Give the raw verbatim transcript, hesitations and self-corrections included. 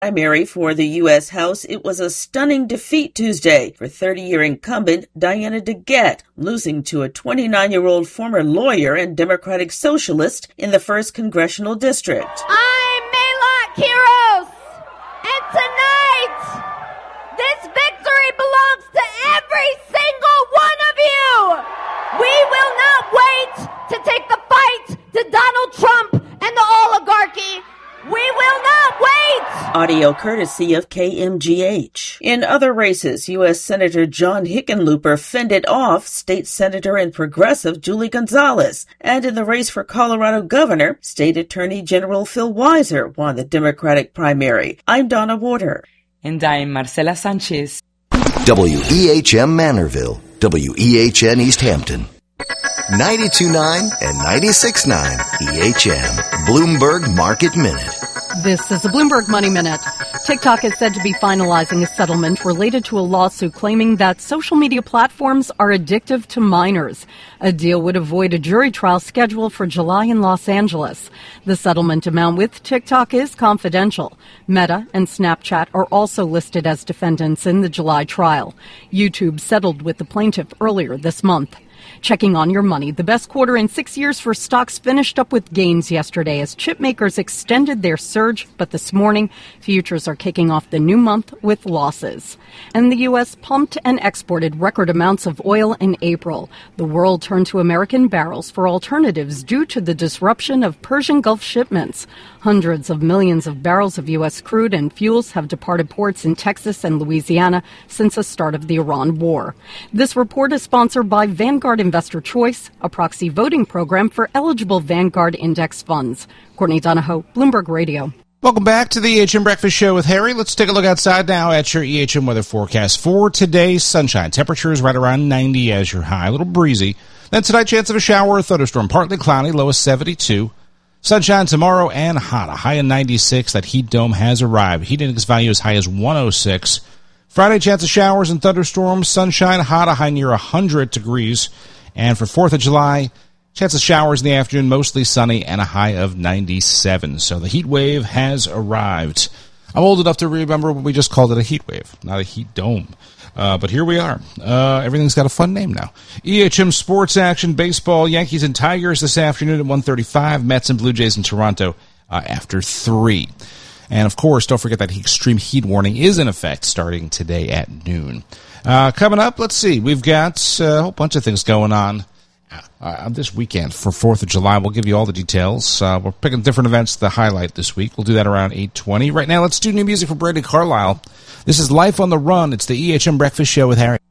primary for the U S House, it was a stunning defeat Tuesday for thirty-year incumbent Diana DeGette, losing to a twenty-nine-year-old former lawyer and Democratic socialist in the first congressional district. I'm Maylak Quiros, and tonight, this victory belongs to every single one of you. We will not wait to take the fight to Donald Trump and the oligarchy. We will not wait! Audio courtesy of K M G H. In other races, U S Senator John Hickenlooper fended off State Senator and Progressive Julie Gonzalez. And in the race for Colorado Governor, State Attorney General Phil Weiser won the Democratic primary. I'm Donna Warder. And I'm Marcela Sanchez. W E H M Manorville, W E H N East Hampton. ninety-two point nine and ninety-six point nine E H M. Bloomberg Market Minute. This is the Bloomberg Money Minute. TikTok is said to be finalizing a settlement related to a lawsuit claiming that social media platforms are addictive to minors. A deal would avoid a jury trial scheduled for July in Los Angeles. The settlement amount with TikTok is confidential. Meta and Snapchat are also listed as defendants in the July trial. YouTube settled with the plaintiff earlier this month. Checking on your money, the best quarter in six years for stocks finished up with gains yesterday as chip makers extended their surge, but this morning, futures are kicking off the new month with losses. And the U S pumped and exported record amounts of oil in April. The world turned to American barrels for alternatives due to the disruption of Persian Gulf shipments. Hundreds of millions of barrels of U S crude and fuels have departed ports in Texas and Louisiana since the start of the Iran war. This report is sponsored by Vanguard Investor Choice, a proxy voting program for eligible Vanguard index funds. Courtney Donahoe, Bloomberg Radio. Welcome back to the E H M Breakfast Show with Harry. Let's take a look outside now at your E H M weather forecast for today. Sunshine. Temperatures right around ninety as your high. A little breezy. Then tonight, chance of a shower or thunderstorm. Partly cloudy, low of seventy-two. Sunshine tomorrow and hot. A high of ninety-six. That heat dome has arrived. Heat index value as high as one oh six. Friday, chance of showers and thunderstorms. Sunshine, hot, a high near one hundred degrees. And for fourth of July, chance of showers in the afternoon, mostly sunny, and a high of ninety-seven. So the heat wave has arrived. I'm old enough to remember when we just called it a heat wave, not a heat dome. Uh, but here we are. Uh, everything's got a fun name now. E H M sports action, baseball, Yankees and Tigers this afternoon at one thirty-five. Mets and Blue Jays in Toronto uh, after three. And, of course, don't forget that extreme heat warning is in effect starting today at noon. Uh, coming up, let's see. We've got uh, a whole bunch of things going on uh, this weekend for fourth of July. We'll give you all the details. Uh, we're picking different events to highlight this week. We'll do that around eight twenty. Right now, let's do new music from Brandi Carlile. This is Life on the Run. It's the E H M Breakfast Show with Harry.